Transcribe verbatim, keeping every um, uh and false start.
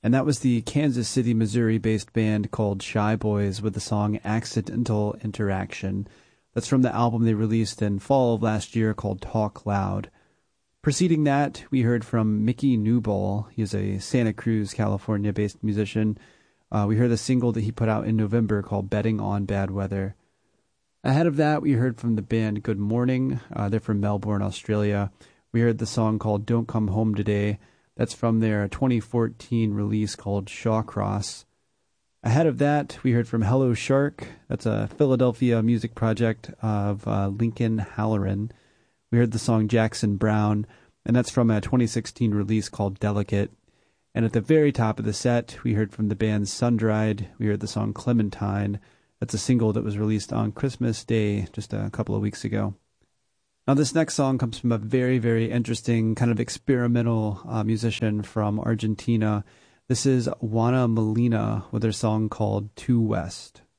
And that was the Kansas City, Missouri-based band called Shy Boys with the song Accidental Interaction. That's from the album they released in fall of last year called Talk Loud. Preceding that, we heard from Mickey Newball. He is a Santa Cruz, California-based musician. Uh, we heard the single that he put out in November called Betting on Bad Weather. Ahead of that, we heard from the band Good Morning. Uh, they're from Melbourne, Australia. We heard the song called Don't Come Home Today. That's from their twenty fourteen release called Shawcross. Ahead of that, we heard from Hello Shark. That's a Philadelphia music project of uh, Lincoln Halloran. We heard the song Jackson Brown, and that's from a twenty sixteen release called Delicate. And at the very top of the set, we heard from the band Sundried. We heard the song Clementine. That's a single that was released on Christmas Day just a couple of weeks ago. Now, this next song comes from a very, very interesting kind of experimental uh, musician from Argentina. This is Juana Molina with their song called Two West.